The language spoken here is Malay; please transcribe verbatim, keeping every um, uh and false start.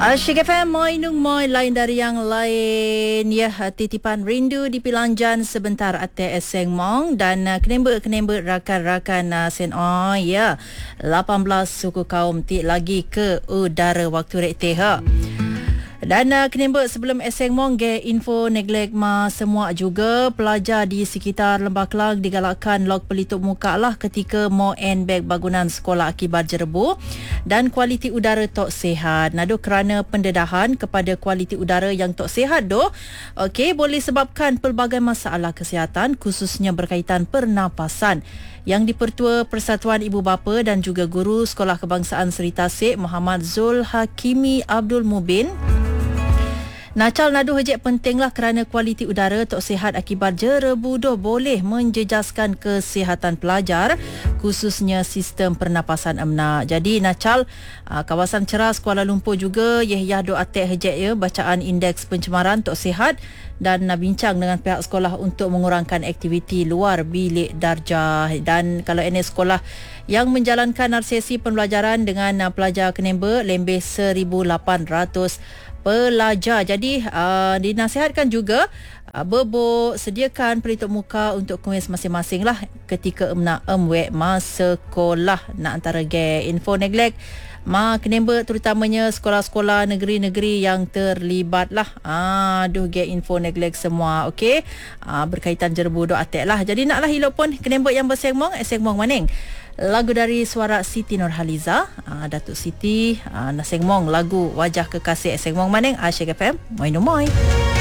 Asyik F M, moi nung moi lain dari yang lain. Ya, titipan rindu di Pilanjan sebentar ate Eseng Mong dan uh, kenembek-kenembek rakan-rakan uh, sen oh ya. lapan belas suku kaum ti lagi ke udara waktu rekte ha. Dan uh, kenembek sebelum Eseng Mong ge info neglek ma semua juga pelajar di sekitar Lembah Kelang digalakkan log pelitup muka lah ketika mau end bag bangunan sekolah akibat jerebu dan kualiti udara tok sihat. Nado kerana pendedahan kepada kualiti udara yang tok sihat doh. Okey, boleh sebabkan pelbagai masalah kesihatan khususnya berkaitan pernafasan. Yang dipertua Persatuan Ibu Bapa dan juga Guru Sekolah Kebangsaan Seri Tasik Muhammad Zul Hakimi Abdul Mubin. Nacal nadu hejek pentinglah kerana kualiti udara tok sihat akibat jerebu doh boleh menjejaskan kesihatan pelajar khususnya sistem pernafasan emna. Jadi Nacal kawasan ceras Kuala Lumpur juga Yahya do atek hejek ya bacaan indeks pencemaran tok sihat dan nak bincang dengan pihak sekolah untuk mengurangkan aktiviti luar bilik darjah. Dan kalau N S sekolah yang menjalankan sesi pembelajaran dengan pelajar kenembek lebih seribu lapan ratus pelajar. Jadi uh, dinasihatkan juga uh, bebok sediakan pelitup muka untuk kuis masing-masing lah ketika emna emwek masa sekolah. Nak antara ge info neglek ma kenembek terutamanya sekolah-sekolah negeri-negeri yang terlibat lah. Aduh ge info neglek semua. Okey, uh, berkaitan jerebu do atek lah. Jadi naklah hilop pun kenembek yang bersengmong eseng mong maning. Lagu dari suara Siti Nurhaliza, uh, Datuk Siti uh, Nasengmong, lagu Wajah Kekasih Eseng Mong maning Asyik F M. Moi no moi.